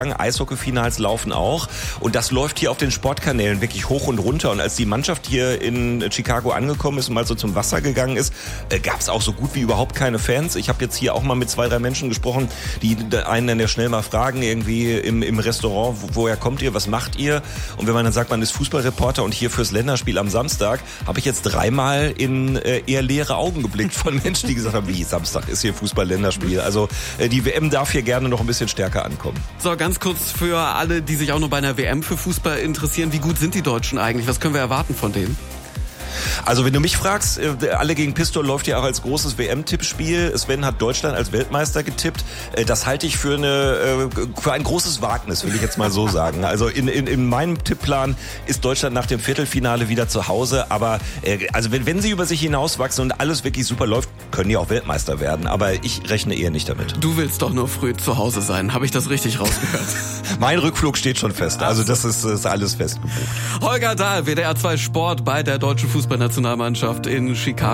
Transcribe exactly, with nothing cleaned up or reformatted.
Eishockey-Finals laufen auch und das läuft hier auf den Sportkanälen wirklich hoch und runter und als die Mannschaft hier in Chicago angekommen ist und mal so zum Wasser gegangen ist, äh, gab es auch so gut wie überhaupt keine Fans. Ich habe jetzt hier auch mal mit zwei, drei Menschen gesprochen, die einen dann ja schnell mal fragen, irgendwie im, im Restaurant, wo, woher kommt ihr, was macht ihr? Und wenn man dann sagt, man ist Fußballreporter und hier fürs Länderspiel am Samstag, habe ich jetzt dreimal in äh, eher leere Augen geblickt von Menschen, die gesagt haben, wie, Samstag ist hier Fußball-Länderspiel. Also äh, die W M darf hier gerne noch ein bisschen stärker ankommen. So, ganz kurz für alle, die sich auch noch bei einer W M für Fußball interessieren. Wie gut sind die Deutschen eigentlich? Was können wir erwarten von denen? Also wenn du mich fragst, alle gegen Pistol läuft ja auch als großes W M-Tippspiel. Sven hat Deutschland als Weltmeister getippt. Das halte ich für eine für ein großes Wagnis, will ich jetzt mal so sagen. Also in, in, in meinem Tippplan ist Deutschland nach dem Viertelfinale wieder zu Hause. Aber also wenn, wenn sie über sich hinauswachsen und alles wirklich super läuft, können die auch Weltmeister werden. Aber ich rechne eher nicht damit. Du willst doch nur früh zu Hause sein. Habe ich das richtig rausgehört? Mein Rückflug steht schon fest. Also das ist, ist alles fest gebucht. Holger Dahl, W D R zwei Sport bei der deutschen Fußballnationalmannschaft in Chicago.